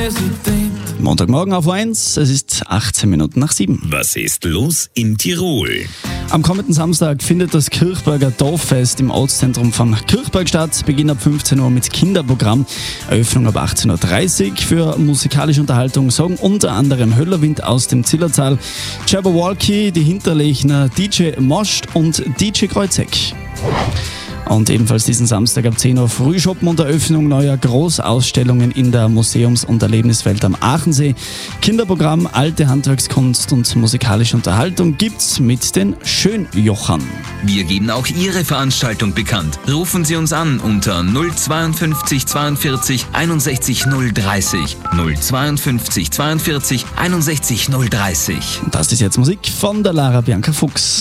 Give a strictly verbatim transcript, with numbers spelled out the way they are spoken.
Montagmorgen auf eins, es ist achtzehn Minuten nach sieben. Was ist los in Tirol? Am kommenden Samstag findet das Kirchberger Dorffest im Ortszentrum von Kirchberg statt. Beginn ab fünfzehn Uhr mit Kinderprogramm, Eröffnung ab achtzehn Uhr dreißig. Für musikalische Unterhaltung sorgen unter anderem Höllerwind aus dem Zillertal, Jabberwocky, die Hinterlechner, D J Moscht und D J Kreuzeck. Und ebenfalls diesen Samstag ab zehn Uhr Frühschoppen und Eröffnung neuer Großausstellungen in der Museums- und Erlebniswelt am Aachensee. Kinderprogramm, alte Handwerkskunst und musikalische Unterhaltung gibt's mit den Schönjochern. Wir geben auch Ihre Veranstaltung bekannt. Rufen Sie uns an unter null zweiundfünfzig zweiundvierzig einundsechzig null dreißig. null zweiundfünfzig zweiundvierzig einundsechzig null dreißig. Das ist jetzt Musik von der Lara Bianca Fuchs.